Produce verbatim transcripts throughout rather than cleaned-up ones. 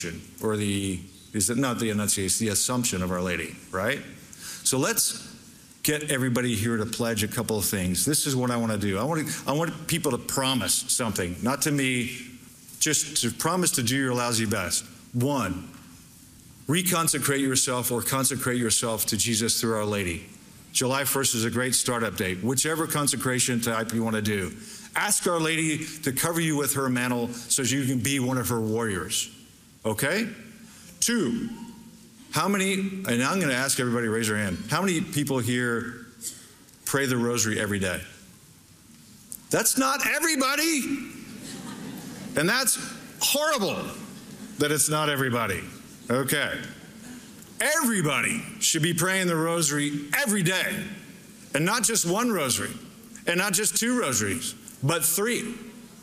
or the, is it not the Annunciation, the Assumption of Our Lady, right? So let's get everybody here to pledge a couple of things. This is what I want to do. I want to, I want people to promise something, not to me, just to promise to do your lousy best. One, reconsecrate yourself or consecrate yourself to Jesus through Our Lady. July first is a great startup date, whichever consecration type you want to do. Ask Our Lady to cover you with her mantle so you can be one of her warriors. Okay? Two, how many, and I'm going to ask everybody to raise their hand, how many people here pray the rosary every day? That's not everybody. And that's horrible that it's not everybody. Okay. Everybody should be praying the rosary every day. And not just one rosary. And not just two rosaries, but three.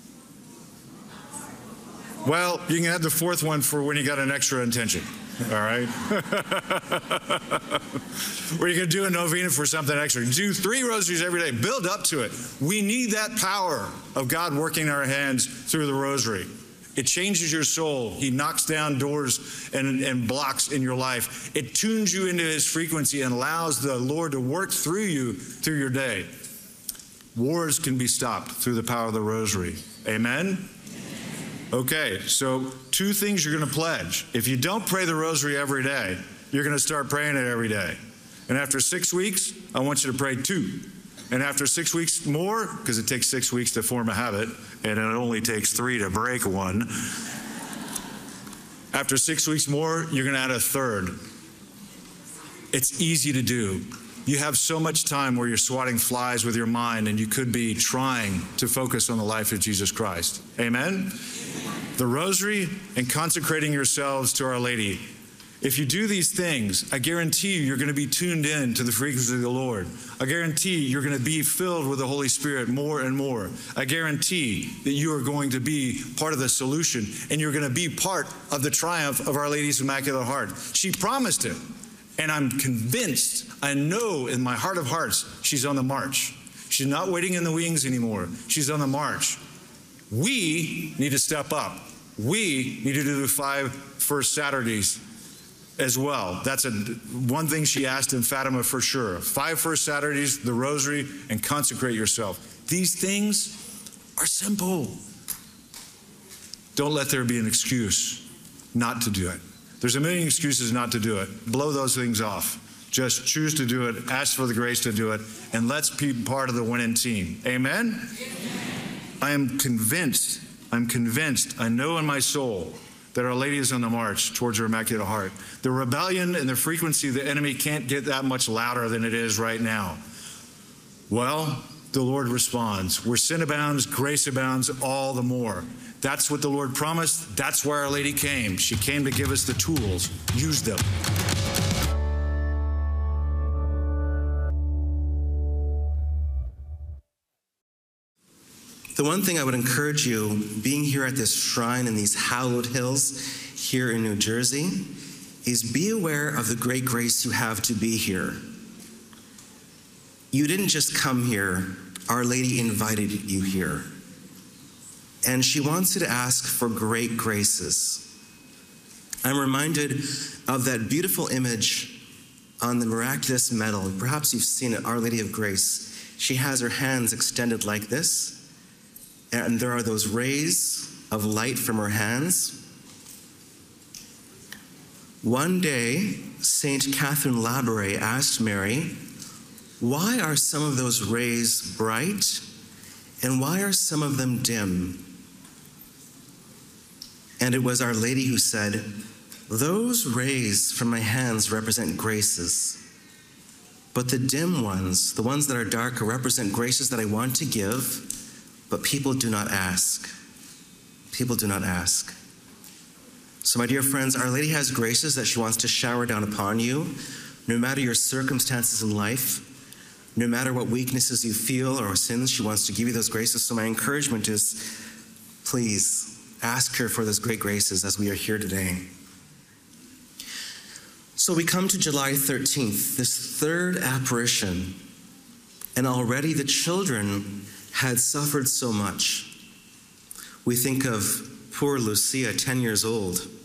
Well, you can add the fourth one for when you got an extra intention. All right? Or you can do a novena for something extra. Do three rosaries every day. Build up to it. We need that power of God working in our hands through the rosary. It changes your soul. He knocks down doors and, and blocks in your life. It tunes you into his frequency and allows the Lord to work through you through your day. Wars can be stopped through the power of the rosary. Amen? Okay, so two things you're going to pledge. If you don't pray the rosary every day, you're going to start praying it every day. And after six weeks, I want you to pray two. And after six weeks more, because it takes six weeks to form a habit, and it only takes three to break one. After six weeks more, you're going to add a third. It's easy to do. You have so much time where you're swatting flies with your mind, and you could be trying to focus on the life of Jesus Christ. Amen? The rosary and consecrating yourselves to Our Lady. If you do these things, I guarantee you, you're going to be tuned in to the frequency of the Lord. I guarantee you're going to be filled with the Holy Spirit more and more. I guarantee that you are going to be part of the solution, and you're going to be part of the triumph of Our Lady's Immaculate Heart. She promised it, and I'm convinced, I know in my heart of hearts, she's on the march. She's not waiting in the wings anymore. She's on the march. We need to step up. We need to do the five first Saturdays as well. That's a, one thing she asked in Fatima for sure. Five first Saturdays, the rosary, and consecrate yourself. These things are simple. Don't let there be an excuse not to do it. There's a million excuses not to do it. Blow those things off. Just choose to do it, ask for the grace to do it, and let's be part of the winning team. Amen? Amen. I am convinced, I'm convinced, I know in my soul that Our Lady is on the march towards her Immaculate Heart. The rebellion and the frequency of the enemy can't get that much louder than it is right now. Well, the Lord responds. Where sin abounds, grace abounds all the more. That's what the Lord promised. That's why Our Lady came. She came to give us the tools. Use them. The one thing I would encourage you, being here at this shrine in these hallowed hills here in New Jersey, is be aware of the great grace you have to be here. You didn't just come here. Our Lady invited you here. And she wants you to ask for great graces. I'm reminded of that beautiful image on the miraculous medal. Perhaps you've seen it, Our Lady of Grace. She has her hands extended like this. And there are those rays of light from her hands. One day, Saint Catherine Labouré asked Mary, why are some of those rays bright and why are some of them dim? And it was Our Lady who said, those rays from my hands represent graces, but the dim ones, the ones that are darker, represent graces that I want to give, but people do not ask. People do not ask. So my dear friends, Our Lady has graces that she wants to shower down upon you, no matter your circumstances in life, no matter what weaknesses you feel or sins, she wants to give you those graces. So my encouragement is, please ask her for those great graces as we are here today. So we come to July thirteenth, this third apparition, and already the children had suffered so much. We think of poor Lucia, ten years old.